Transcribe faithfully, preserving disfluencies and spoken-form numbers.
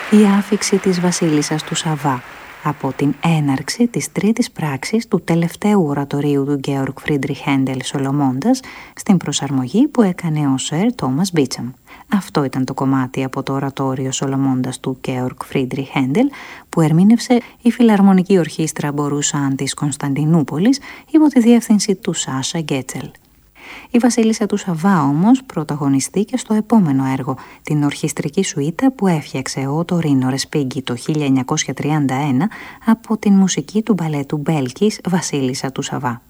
Η άφιξη της βασίλισσας του Σαββά από την έναρξη της τρίτης πράξης του τελευταίου ορατορίου του Γκέοργκ Φρίντριχ Χέντελ Σολομώντας στην προσαρμογή που έκανε ο Σερ Τόμας Μπίτσαμ. Αυτό ήταν το κομμάτι από το ορατόριο Σολομώντας του Γκέοργκ Φρίντριχ Χέντελ που ερμήνευσε η Φιλαρμονική Ορχήστρα Μπορούσαν της Κωνσταντινούπολης υπό τη διεύθυνση του Σάσα Γκέτσελ. Η βασίλισσα του Σαββά όμως πρωταγωνιστεί στο επόμενο έργο, την ορχιστρική σουίτα που έφτιαξε ο Τωρίνο Ρεσπίγκι το χίλια εννιακόσια τριάντα ένα από την μουσική του μπαλέτου Μπέλκης «Βασίλισσα του Σαββά».